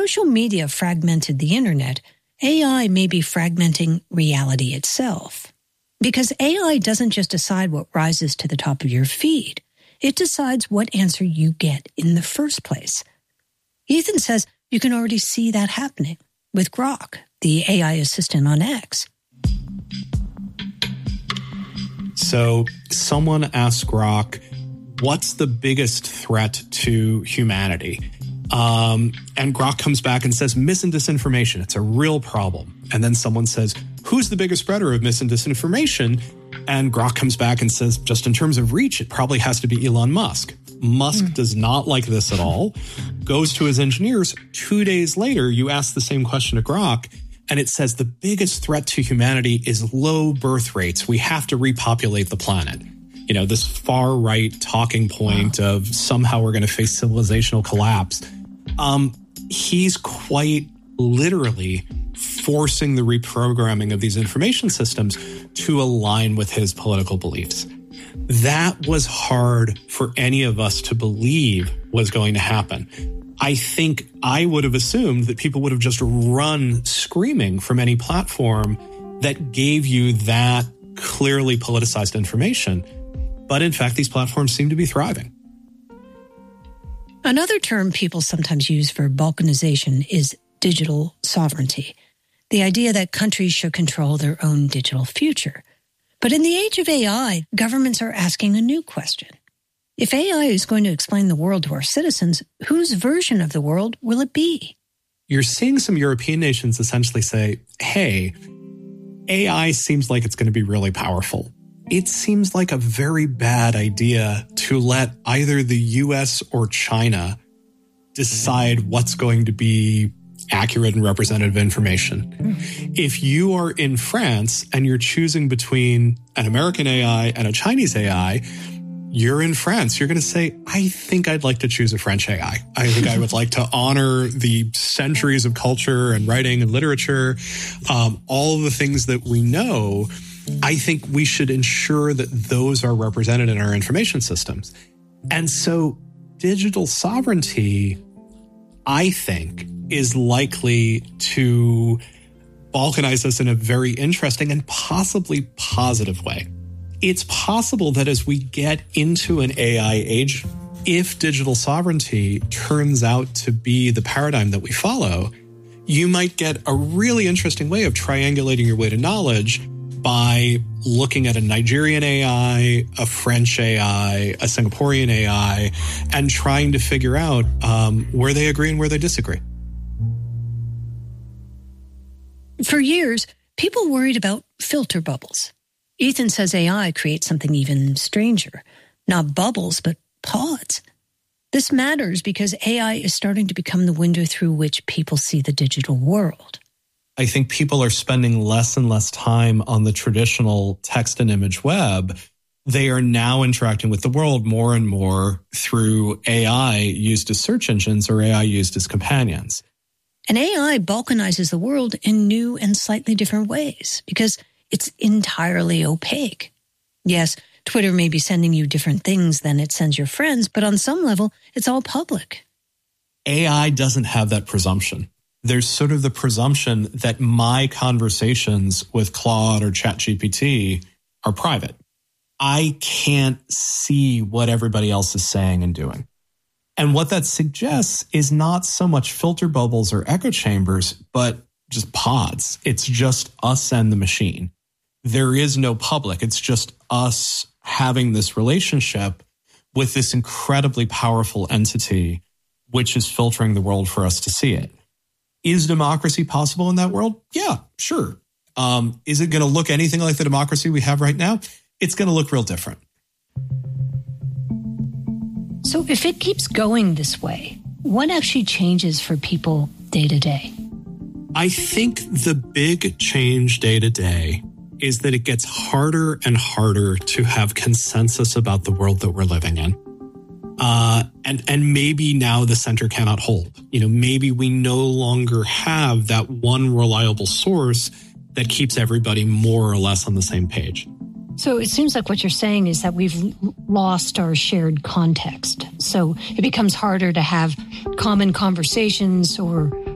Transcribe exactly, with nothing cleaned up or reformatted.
social media fragmented the internet, A I may be fragmenting reality itself. Because A I doesn't just decide what rises to the top of your feed. It decides what answer you get in the first place. Ethan says you can already see that happening with Grok, the A I assistant on X. So someone asked Grok, what's the biggest threat to humanity? Um, and Grok comes back and says, mis and disinformation. It's a real problem. And then someone says, who's the biggest spreader of mis and disinformation? And Grok comes back and says, just in terms of reach, it probably has to be Elon Musk. Musk mm. does not like this at all, goes to his engineers. Two days later, you ask the same question to Grok, and it says the biggest threat to humanity is low birth rates. We have to repopulate the planet. You know, this far right talking point wow. of somehow we're going to face civilizational collapse. Um, he's quite literally forcing the reprogramming of these information systems to align with his political beliefs. That was hard for any of us to believe was going to happen. I think I would have assumed that people would have just run screaming from any platform that gave you that clearly politicized information. But in fact, these platforms seem to be thriving. Another term people sometimes use for balkanization is digital sovereignty, the idea that countries should control their own digital future. But in the age of A I, governments are asking a new question. If A I is going to explain the world to our citizens, whose version of the world will it be? You're seeing some European nations essentially say, hey, A I seems like it's going to be really powerful. It seems like a very bad idea to let either the U S or China decide what's going to be accurate and representative information. Mm. If you are in France and you're choosing between an American A I and a Chinese A I, you're in France. You're going to say, I think I'd like to choose a French A I. I think I would like to honor the centuries of culture and writing and literature, um, all the things that we know. I think we should ensure that those are represented in our information systems. And so digital sovereignty, I think, is likely to balkanize us in a very interesting and possibly positive way. It's possible that as we get into an A I age, if digital sovereignty turns out to be the paradigm that we follow, you might get a really interesting way of triangulating your way to knowledge by looking at a Nigerian A I, a French A I, a Singaporean A I, and trying to figure out um, where they agree and where they disagree. For years, people worried about filter bubbles. Ethan says A I creates something even stranger, not bubbles, but pods. This matters because A I is starting to become the window through which people see the digital world. I think people are spending less and less time on the traditional text and image web. They are now interacting with the world more and more through A I used as search engines or A I used as companions. And A I balkanizes the world in new and slightly different ways because it's entirely opaque. Yes, Twitter may be sending you different things than it sends your friends, but on some level, it's all public. A I doesn't have that presumption. There's sort of the presumption that my conversations with Claude or ChatGPT are private. I can't see what everybody else is saying and doing. And what that suggests is not so much filter bubbles or echo chambers, but just pods. It's just us and the machine. There is no public. It's just us having this relationship with this incredibly powerful entity, which is filtering the world for us to see it. Is democracy possible in that world? Yeah, sure. Um, is it going to look anything like the democracy we have right now? It's going to look real different. So if it keeps going this way, what actually changes for people day to day? I think the big change day to day is that it gets harder and harder to have consensus about the world that we're living in. Uh, and, and maybe now the center cannot hold. You know, maybe we no longer have that one reliable source that keeps everybody more or less on the same page. So it seems like what you're saying is that we've lost our shared context. So it becomes harder to have common conversations or